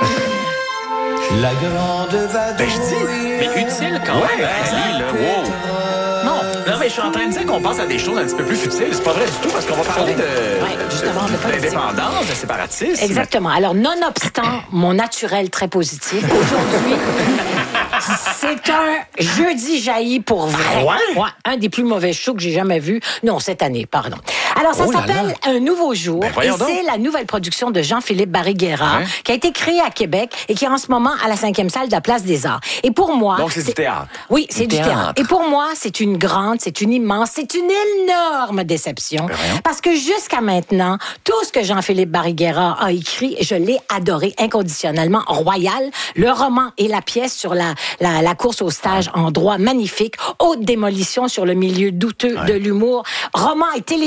La grande vadrouille. Ben, je dis, mais utile quand ouais, même, Nathalie, là. Wow. Non, non, mais je suis en train de dire qu'on passe à des choses un petit peu plus futiles. C'est pas vrai du tout, parce qu'on va parler de, ouais, justement, de, de d'indépendance, de séparatisme. Exactement. Alors, nonobstant mon naturel très positif, aujourd'hui, c'est un jeudi jailli pour vrai. Ah ouais? Ouais, un des plus mauvais shows que j'ai jamais vu. Non, cette année, pardon. Alors, ça oh là s'appelle là. Un nouveau jour. Ben, et donc. c'est la nouvelle production de Jean-Philippe Barry-Guerrard, ouais. qui a été créée à Québec et qui est en ce moment à la cinquième salle de la Place des Arts. Et pour moi... Donc, c'est, c'est... du théâtre. Oui, c'est du, du théâtre. théâtre. Et pour moi, c'est une grande, c'est une immense, c'est une énorme déception. Ben, parce que jusqu'à maintenant, tout ce que Jean-Philippe Barry-Guerrard a écrit, je l'ai adoré inconditionnellement. Royal, le roman et la pièce sur la, la, la course au stage en droit magnifique, haute démolition sur le milieu douteux ouais. de l'humour, roman et télésérie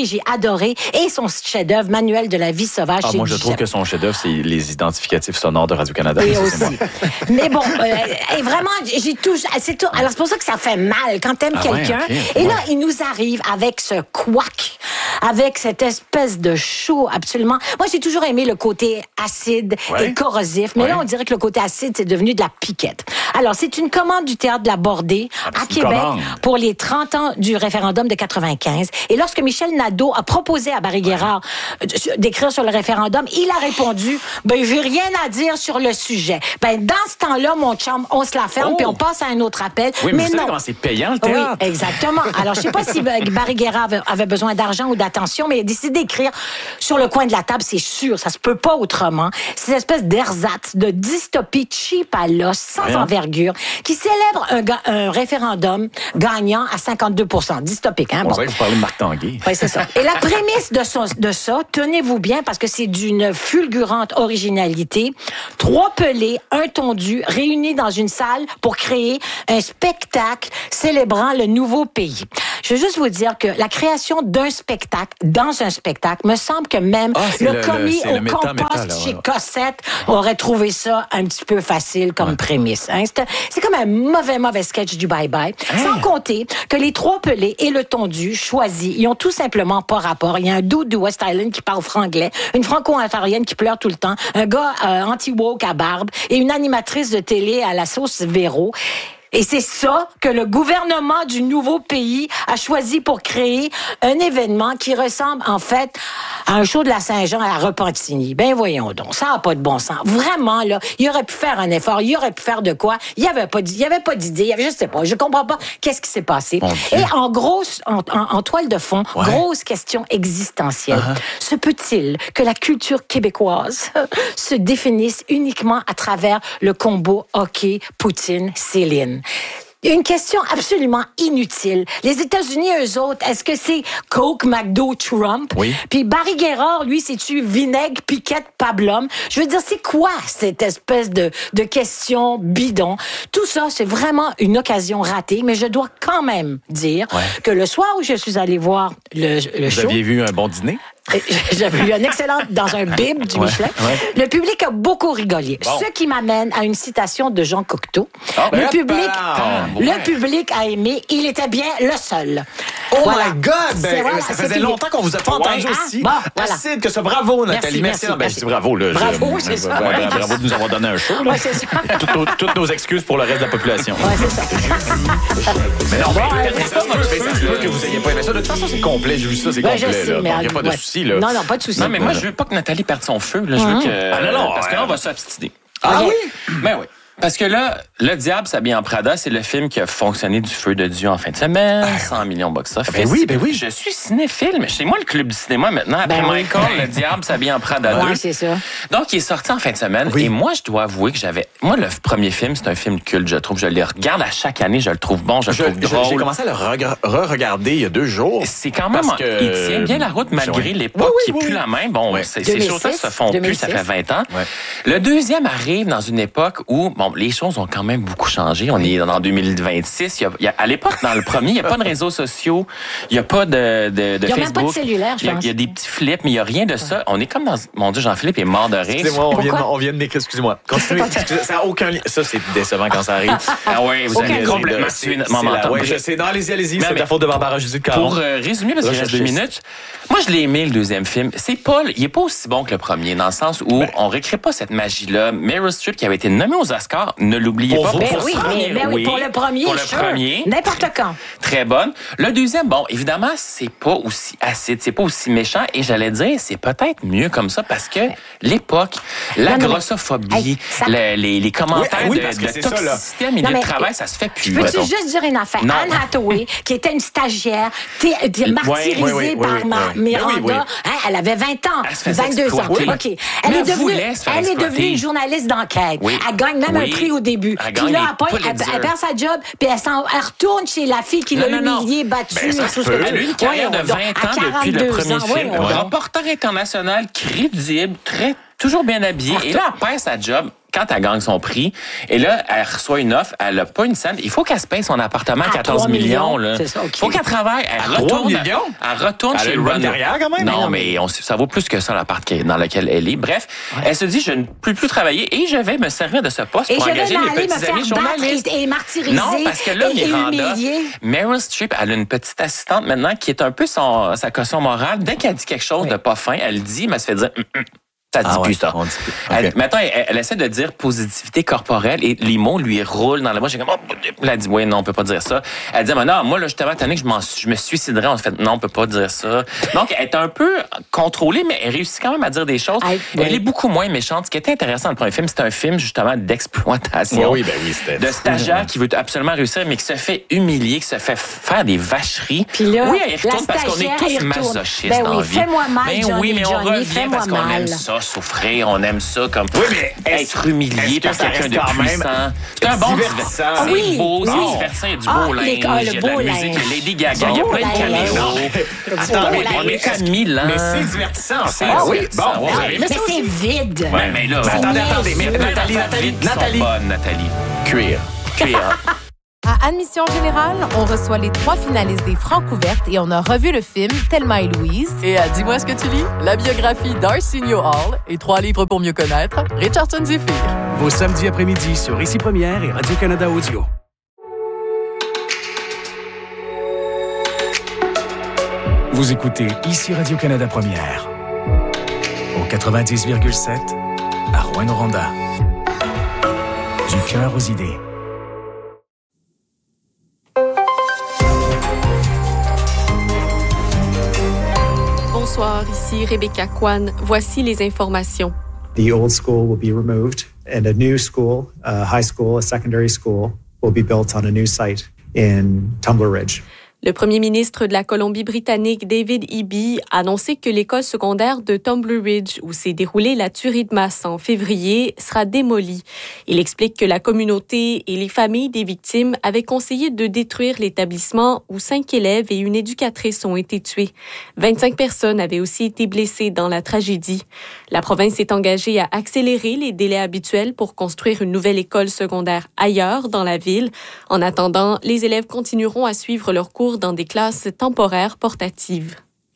j'ai adoré. Et son chef-d'œuvre, Manuel de la vie sauvage. Ah, moi, je trouve que son chef-d'œuvre, c'est les identificatifs sonores de Radio-Canada. Et ça, aussi. c'est moi. Mais bon, euh, et vraiment, j'ai tout. C'est tout. Alors, c'est pour ça que ça fait mal quand t'aimes Ah quelqu'un. ouais, okay. Et là, ouais. il nous arrive avec ce couac, avec cette espèce de show absolument. Moi, j'ai toujours aimé le côté acide ouais. et corrosif. Mais ouais. là, on dirait que le côté acide, c'est devenu de la piquette. Alors, c'est une commande du Théâtre de la Bordée ah, à Québec commande. pour les trente ans du référendum de quatre-vingt-quinze. Et lorsque Michel Nadeau a proposé à Barry Guérard ouais. d'écrire sur le référendum, il a répondu, ben, j'ai rien à dire sur le sujet. Ben, dans ce temps-là, mon chum, on se la ferme, oh. puis on passe à un autre appel. Oui, mais, mais vous non. savez comment c'est payant, le théâtre? Oui, exactement. Alors, je sais pas si Barry Guérard avait, avait besoin d'argent ou d'attention, mais il a décidé d'écrire sur le coin de la table, c'est sûr, ça se peut pas autrement. C'est une espèce d'ersatz, de dystopie cheap à l'os, sans Rien. envergure, qui célèbre un, ga- un référendum gagnant à cinquante-deux pour cent. Dystopique, hein? On Bon. dirait que vous parlez de Marc Tanguay. Oui, c'est ça. Et la prémisse de ça, de ça, tenez-vous bien, parce que c'est d'une fulgurante originalité. Trois pelés, un tondu, réunis dans une salle pour créer un spectacle célébrant le nouveau pays. Je veux juste vous dire que la création d'un spectacle dans un spectacle, me semble que même ah, le, le commis le, au le méta, compost méta, là, chez ouais. Cossette aurait trouvé ça un petit peu facile comme ouais. prémisse. Hein? C'est, c'est comme un mauvais, mauvais sketch du bye-bye. Hein? Sans compter que les trois pelés et le tondu choisis, ils ont tout simplement pas rapport. Il y a un dude du West Island qui parle franglais, une franco-ontarienne qui pleure tout le temps, un gars euh, anti-woke à barbe et une animatrice de télé à la sauce Véro. Et c'est ça que le gouvernement du nouveau pays a choisi pour créer un événement qui ressemble en fait à un show de la Saint-Jean à Repentigny. Ben voyons donc, ça n'a pas de bon sens. Vraiment, là, il aurait pu faire un effort, il aurait pu faire de quoi. Il n'y avait pas, il y avait pas d'idée, il y avait, je sais pas, je comprends pas qu'est-ce qui s'est passé. Et en grosse, en, en, en toile de fond, ouais. grosse question existentielle. Uh-huh. Se peut-il que la culture québécoise se définisse uniquement à travers le combo hockey, Poutine, Céline? Une question absolument inutile. Les États-Unis, eux autres, est-ce que c'est Coke, McDo, Trump? Oui. Puis Barry Guérard, lui, c'est-tu vinaigre, piquette, pablum? Je veux dire, c'est quoi cette espèce de, de question bidon? Tout ça, c'est vraiment une occasion ratée, mais je dois quand même dire ouais. que le soir où je suis allée voir le, le Vous show... Vous aviez vu un bon dîner? J'avais eu un excellent dans un bib du ouais, Michelin. Ouais. Le public a beaucoup rigolé. Bon. Ce qui m'amène à une citation de Jean Cocteau. Oh, le public, ah, le ouais. public a aimé. Il était bien le seul. Oh voilà. my God! Ben, voilà, ça faisait longtemps qu'on vous a pas entendu ouais. aussi. Ah, bon, voilà. Acide que ça. Bravo, Nathalie. Merci. merci, merci. Ben, je dis bravo. Là, bravo, je, c'est je, ça. Ouais, bravo de nous avoir donné un show. Là. Ouais, c'est ça. toutes, nos, toutes nos excuses pour le reste de la population. Ouais, c'est ça. Mais non, bon, mais, mais ça se peut que vous ayez pas aimé ça. De toute façon, c'est complet. J'ai vu ça, c'est ben, complet. Sais, il n'y a pas de ouais. souci. Là. Non, non, pas de souci. Non, mais moi, je veux pas que Nathalie perde son feu. Là. Je veux que... Ah non, non. Parce que là, on va s'abstiner. Ah oui? Ben oui. Parce que là, Le Diable s'habille en Prada, c'est le film qui a fonctionné du feu de Dieu en fin de semaine. Ah, cent millions box-office. Ben oui, ben oui. Je suis cinéphile. Chez moi, le club du cinéma, maintenant, après ben Michael, oui. Le Diable s'habille en Prada ouais, deux. c'est ça. Donc, il est sorti en fin de semaine. Oui. Et moi, je dois avouer que j'avais... Moi, le premier film, c'est un film culte, je trouve. Je le regarde à chaque année, je le trouve bon, je le trouve je, drôle. J'ai commencé à le re-regarder il y a deux jours. C'est quand même... Que... Il tient bien la route, malgré oui. l'époque oui, oui, qui n'est oui. plus la même. Bon, ouais. c'est, ces choses-là se font deux mille six. Plus, ça fait vingt ans. Ouais. Le deuxième arrive dans une époque où, bon, les choses ont quand même même beaucoup changé. On est en deux mille vingt-six. Il y a, il y a, à l'époque, dans le premier, il n'y a pas de réseaux sociaux, il n'y a pas de, de, de il y a Facebook. Même pas de cellulaire, je il, y a, pense. il y a des petits flips, mais il n'y a rien de ça. On est comme dans... Mon Dieu, Jean-Philippe est mort de rire. Excusez-moi, on vient, on vient de m'écrire. Excusez-moi. Continuez. Excusez, ça n'a aucun lien. Ça, c'est décevant quand ça arrive. Ah oui, vous avez complètement tué notre moment. Oui, je sais. Non, allez-y, allez-y. C'est la faute de Barbara Judith Caron. Pour euh, résumer, parce qu'il reste deux minutes, moi, je l'ai aimé, le deuxième film. C'est pas... Il n'est pas aussi bon que le premier, dans le sens où ben, on ne récrée pas cette magie-là. Meryl Streep, qui avait été nommée aux Oscars, ne l'oubliez pas. Ben oui, mais, ben oui, pour le premier, pour le sure. premier. N'importe quand. Très bonne. Le deuxième, bon, évidemment, c'est pas aussi acide, c'est pas aussi méchant. Et j'allais dire, c'est peut-être mieux comme ça parce que l'époque, la non, grossophobie, hey, ça... le, les, les commentaires oui, oui, de, de toxicité à milieu de travail, ça se fait plus. Peux-tu ouais, juste dire une affaire? Non. Anne Hathaway, qui était une stagiaire, t'es, t'es martyrisée ouais, ouais, ouais, par ouais, ouais, Miranda, oui, oui. Hein, elle avait vingt ans, vingt-deux ans. Oui. OK. Elle est devenue, elle est devenue une journaliste d'enquête. Oui. Elle gagne même oui. un prix au début. Elle puis là, après, elle, elle perd sa job, puis elle, s'en, elle retourne chez la fille qui non, l'a non, humiliée, battue. Ben, ça se peut. Elle a eu une carrière ouais, de vingt ans depuis le premier ans, film. Ouais, reporter international crédible, très toujours bien habillé. Et là, elle perd sa job. quand elle gagne son prix, et là, elle reçoit une offre, elle n'a pas une scène. Il faut qu'elle se paye son appartement à quatorze millions. Là. C'est ça, okay. Il faut qu'elle travaille. Elle à retourne, millions? Elle retourne elle chez a une bonne carrière quand même. Non, mais on, ça vaut plus que ça, l'appart dans lequel elle est. Bref, ouais. Elle se dit, je ne peux plus travailler et je vais me servir de ce poste et pour engager les petits amis journalistes. Et, et martyriser. Non, parce que là, et, Miranda, Meryl Streep, elle a une petite assistante maintenant qui est un peu son, sa caution morale. Dès qu'elle dit quelque chose oui. de pas fin, elle dit, mais elle se fait dire... Ça dit ah plus ouais, ça. Dit plus. Okay. Elle, maintenant, elle, elle essaie de dire positivité corporelle et les mots lui roulent dans la bouche. J'ai comme, oh, elle dit, oui, non, on peut pas dire ça. Elle dit, mais non, moi, là, justement, cette année que je, m'en, je me suiciderais, on se fait, non, on peut pas dire ça. Donc, elle est un peu contrôlée, mais elle réussit quand même à dire des choses. I, elle oui. est beaucoup moins méchante. Ce qui était intéressant dans le premier film, c'est un film, justement, d'exploitation. Oui, ben oui, c'était. De stagiaire mmh. qui veut absolument réussir, mais qui se fait humilier, qui se fait faire des vacheries. Puis là, oui, elle retourne parce qu'on est tous masochistes ben dans oui, la vie. Fais-moi mal, mais Johnny, oui, mais on Johnny, revient parce qu'on mal. aime ça, souffrir, on aime ça comme oui, mais être humilié par quelqu'un de puissant. C'est un bon divertissant. Ah, oui, c'est beau, oui. c'est divertissant, il y a du beau ah, linge, les, ah, il y a de la linge. musique, il y a Lady Gaga, il y a plein de caméos. Attends, mais on est à mille ans. Mais c'est divertissant, c'est ah, oui. Bon, non, mais c'est vide. Ouais, mais là, attendez, attendez, mais Nathalie, Nathalie, Nathalie. Bonne, Nathalie. Cuir. Cuir. À Admission Générale, on reçoit les trois finalistes des Francs ouvertes et on a revu le film Thelma et Louise. Et à Dis-moi ce que tu lis, la biographie d'Arsenio Hall et trois livres pour mieux connaître, Richardson Zephyr. Vos samedis après-midi sur Ici Première et Radio-Canada Audio. Vous écoutez Ici Radio-Canada Première au quatre-vingt-dix virgule sept à Rouyn-Noranda. Du cœur aux idées. Bonsoir, ici Rebecca Kwan. Voici les informations. The old school will be removed and a new school, a high school, a secondary school, will be built on a new site in Tumbler Ridge. Le premier ministre de la Colombie-Britannique, David Eby, a annoncé que l'école secondaire de Tumbler Ridge, où s'est déroulée la tuerie de masse en février, sera démolie. Il explique que la communauté et les familles des victimes avaient conseillé de détruire l'établissement où cinq élèves et une éducatrice ont été tués. vingt-cinq personnes avaient aussi été blessées dans la tragédie. La province est engagée à accélérer les délais habituels pour construire une nouvelle école secondaire ailleurs dans la ville. En attendant, les élèves continueront à suivre leurs cours dans des classes temporaires portatives.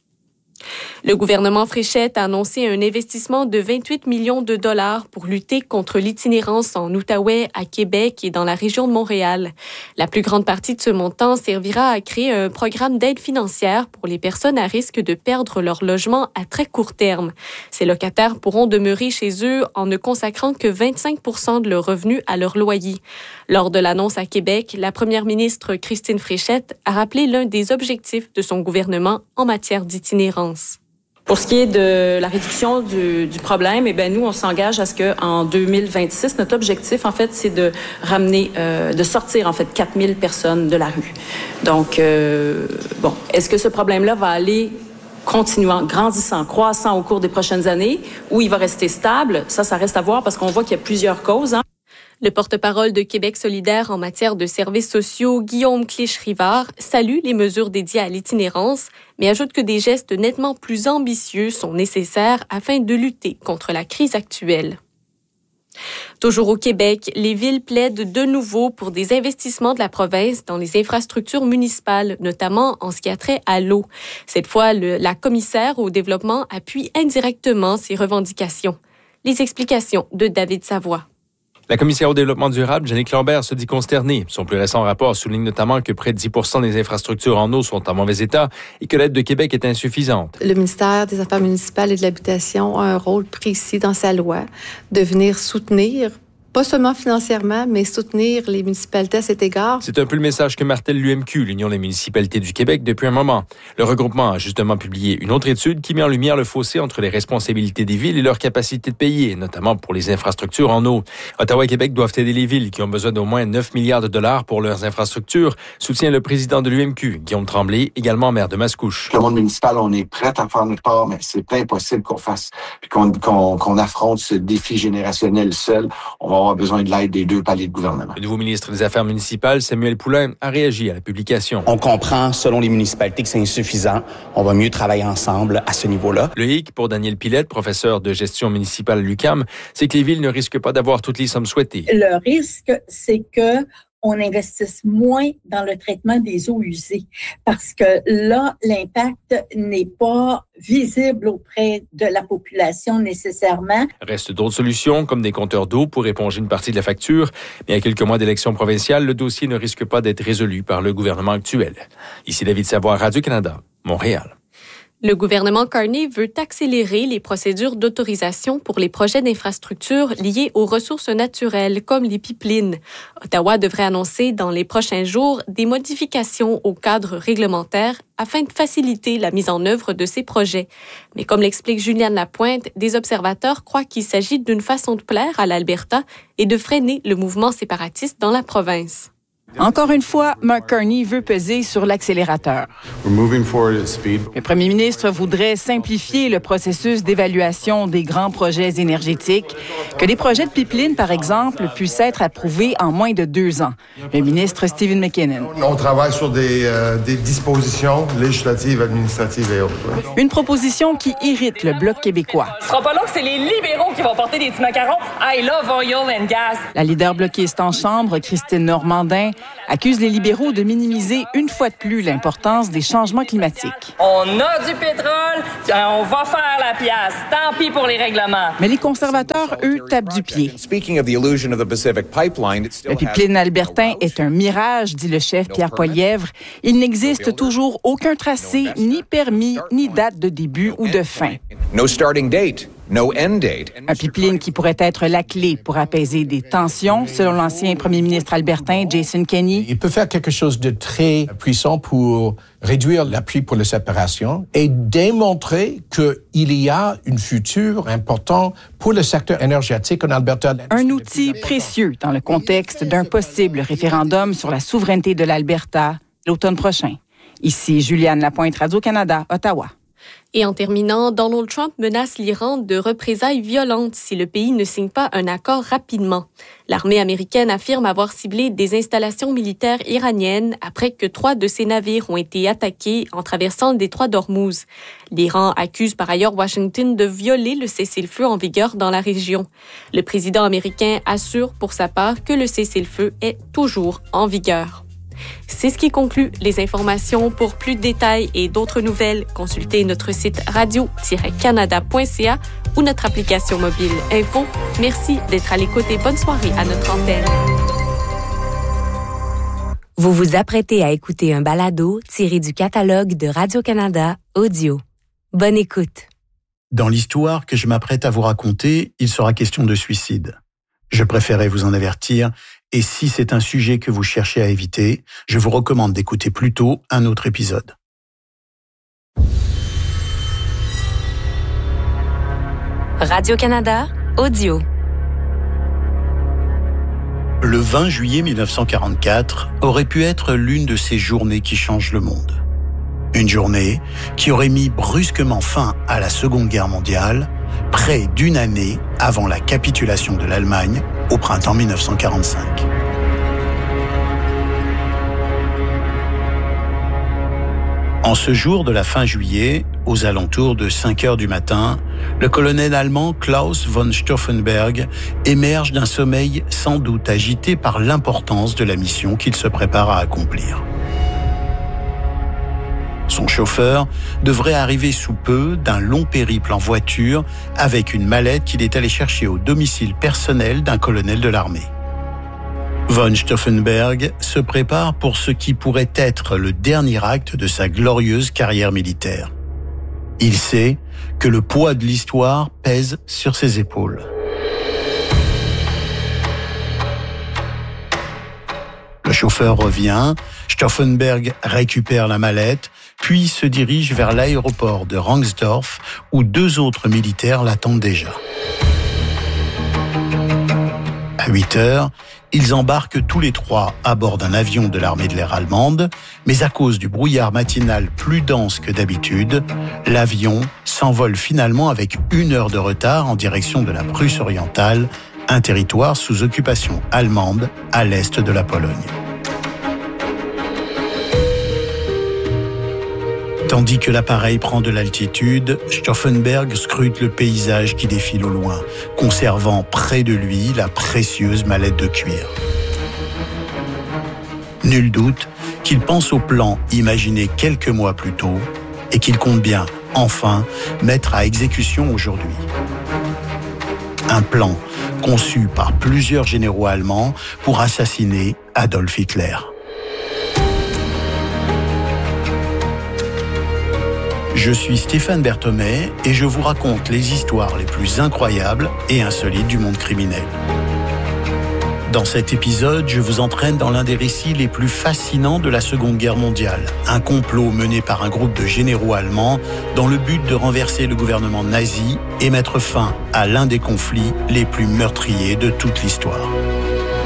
Le gouvernement Fréchette a annoncé un investissement de vingt-huit millions de dollars pour lutter contre l'itinérance en Outaouais, à Québec et dans la région de Montréal. La plus grande partie de ce montant servira à créer un programme d'aide financière pour les personnes à risque de perdre leur logement à très court terme. Ces locataires pourront demeurer chez eux en ne consacrant que vingt-cinq pour cent de leurs revenus à leur loyer. Lors de l'annonce à Québec, la première ministre Christine Fréchette a rappelé l'un des objectifs de son gouvernement en matière d'itinérance. Pour ce qui est de la réduction du, du problème, eh bien, nous, on s'engage à ce qu'en deux mille vingt-six, notre objectif, en fait, c'est de ramener, euh, de sortir, en fait, quatre mille personnes de la rue. Donc, euh, bon, est-ce que ce problème-là va aller continuant, grandissant, croissant au cours des prochaines années, ou il va rester stable? Ça, ça reste à voir parce qu'on voit qu'il y a plusieurs causes, hein. Le porte-parole de Québec solidaire en matière de services sociaux, Guillaume Clich-Rivard, salue les mesures dédiées à l'itinérance, mais ajoute que des gestes nettement plus ambitieux sont nécessaires afin de lutter contre la crise actuelle. Toujours au Québec, les villes plaident de nouveau pour des investissements de la province dans les infrastructures municipales, notamment en ce qui a trait à l'eau. Cette fois, le, la commissaire au développement appuie indirectement ces revendications. Les explications de David Savoie. La commissaire au développement durable, Jannick Lambert, se dit consternée. Son plus récent rapport souligne notamment que près de dix pour cent des infrastructures en eau sont en mauvais état et que l'aide de Québec est insuffisante. Le ministère des Affaires municipales et de l'Habitation a un rôle précis dans sa loi de venir soutenir, pas seulement financièrement, mais soutenir les municipalités à cet égard. C'est un peu le message que martèle l'U M Q, l'Union des municipalités du Québec, depuis un moment. Le regroupement a justement publié une autre étude qui met en lumière le fossé entre les responsabilités des villes et leur capacité de payer, notamment pour les infrastructures en eau. Ottawa et Québec doivent aider les villes qui ont besoin d'au moins neuf milliards de dollars pour leurs infrastructures, soutient le président de l'U M Q, Guillaume Tremblay, également maire de Mascouche. Le monde municipal, on est prêt à faire notre part, mais c'est pas impossible qu'on fasse, puis qu'on, qu'on, qu'on affronte ce défi générationnel seul. On va avoir besoin de l'aide des deux paliers de gouvernement. Le nouveau ministre des Affaires municipales, Samuel Poulin, a réagi à la publication. On comprend, selon les municipalités, que c'est insuffisant. On va mieux travailler ensemble à ce niveau-là. Le hic pour Daniel Pilette, professeur de gestion municipale à l'U Q A M, c'est que les villes ne risquent pas d'avoir toutes les sommes souhaitées. Le risque, c'est que on investisse moins dans le traitement des eaux usées parce que là, l'impact n'est pas visible auprès de la population nécessairement. Reste d'autres solutions, comme des compteurs d'eau pour éponger une partie de la facture. Mais à quelques mois d'élections provinciales, le dossier ne risque pas d'être résolu par le gouvernement actuel. Ici David Savoie, Radio-Canada, Montréal. Le gouvernement Carney veut accélérer les procédures d'autorisation pour les projets d'infrastructures liés aux ressources naturelles, comme les pipelines. Ottawa devrait annoncer dans les prochains jours des modifications au cadre réglementaire afin de faciliter la mise en œuvre de ces projets. Mais comme l'explique Juliane Lapointe, des observateurs croient qu'il s'agit d'une façon de plaire à l'Alberta et de freiner le mouvement séparatiste dans la province. Encore une fois, Mark Carney veut peser sur l'accélérateur. Le premier ministre voudrait simplifier le processus d'évaluation des grands projets énergétiques, que les projets de pipeline, par exemple, puissent être approuvés en moins de deux ans. Le ministre Stephen McKinnon. On travaille sur des, euh, des dispositions législatives, administratives et autres. Une proposition qui irrite le Bloc québécois. Ce sera pas long que c'est les libéraux qui vont porter des petits macarons. I love oil and gas. La leader bloquiste en chambre, Christine Normandin, accuse les libéraux de minimiser une fois de plus l'importance des changements climatiques. On a du pétrole, on va faire la pièce. Tant pis pour les règlements. Mais les conservateurs, eux, tapent du pied. Le pipeline albertain est un mirage, dit le chef Pierre Poilièvre. Il n'existe toujours aucun tracé, ni permis, ni date de début ou de fin. No starting date. No end date. Un pipeline qui pourrait être la clé pour apaiser des tensions, selon l'ancien premier ministre albertain Jason Kenney. Il peut faire quelque chose de très puissant pour réduire l'appui pour la séparation et démontrer qu'il y a un futur important pour le secteur énergétique en Alberta. Un outil précieux dans le contexte d'un possible référendum sur la souveraineté de l'Alberta l'automne prochain. Ici Juliane Lapointe, Radio-Canada, Ottawa. Et en terminant, Donald Trump menace l'Iran de représailles violentes si le pays ne signe pas un accord rapidement. L'armée américaine affirme avoir ciblé des installations militaires iraniennes après que trois de ses navires ont été attaqués en traversant le détroit d'Ormuz. L'Iran accuse par ailleurs Washington de violer le cessez-le-feu en vigueur dans la région. Le président américain assure pour sa part que le cessez-le-feu est toujours en vigueur. C'est ce qui conclut les informations. Pour plus de détails et d'autres nouvelles, consultez notre site radio tiret canada point c a ou notre application mobile Info. Merci d'être à l'écoute et bonne soirée à notre antenne. Vous vous apprêtez à écouter un balado tiré du catalogue de Radio-Canada Audio. Bonne écoute. Dans l'histoire que je m'apprête à vous raconter, il sera question de suicide. Je préférais vous en avertir. Et si c'est un sujet que vous cherchez à éviter, je vous recommande d'écouter plutôt un autre épisode. Radio-Canada Audio. Le vingt juillet mille neuf cent quarante-quatre aurait pu être l'une de ces journées qui changent le monde. Une journée qui aurait mis brusquement fin à la Seconde Guerre mondiale, près d'une année avant la capitulation de l'Allemagne au printemps mille neuf cent quarante-cinq. En ce jour de la fin juillet, aux alentours de cinq heures du matin, le colonel allemand Klaus von Stauffenberg émerge d'un sommeil sans doute agité par l'importance de la mission qu'il se prépare à accomplir. Son chauffeur devrait arriver sous peu d'un long périple en voiture avec une mallette qu'il est allé chercher au domicile personnel d'un colonel de l'armée. Von Stauffenberg se prépare pour ce qui pourrait être le dernier acte de sa glorieuse carrière militaire. Il sait que le poids de l'histoire pèse sur ses épaules. Le chauffeur revient, Stauffenberg récupère la mallette, puis se dirige vers l'aéroport de Rangsdorf où deux autres militaires l'attendent déjà. À huit heures, ils embarquent tous les trois à bord d'un avion de l'armée de l'air allemande, mais à cause du brouillard matinal plus dense que d'habitude, l'avion s'envole finalement avec une heure de retard en direction de la Prusse orientale, un territoire sous occupation allemande à l'est de la Pologne. Tandis que l'appareil prend de l'altitude, Stauffenberg scrute le paysage qui défile au loin, conservant près de lui la précieuse mallette de cuir. Nul doute qu'il pense au plan imaginé quelques mois plus tôt et qu'il compte bien, enfin, mettre à exécution aujourd'hui. Un plan conçu par plusieurs généraux allemands pour assassiner Adolf Hitler. Je suis Stéphane Berthomé et je vous raconte les histoires les plus incroyables et insolites du monde criminel. Dans cet épisode, je vous entraîne dans l'un des récits les plus fascinants de la Seconde Guerre mondiale. Un complot mené par un groupe de généraux allemands dans le but de renverser le gouvernement nazi et mettre fin à l'un des conflits les plus meurtriers de toute l'histoire.